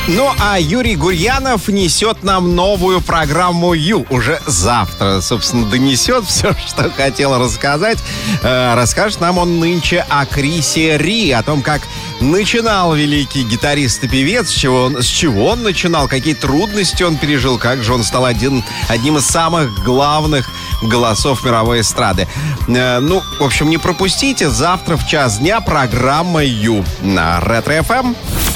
Ну, а Юрий Гурьянов несет нам новую программу «Ю». Уже завтра, собственно, донесет все, что хотел рассказать. Расскажет нам он нынче о Крисе Ри, о том, как начинал великий гитарист и певец, с чего он начинал, какие трудности он пережил, как же он стал одним из самых главных голосов мировой эстрады. В общем, не пропустите. Завтра в час дня программа «Ю» на Ретро-ФМ.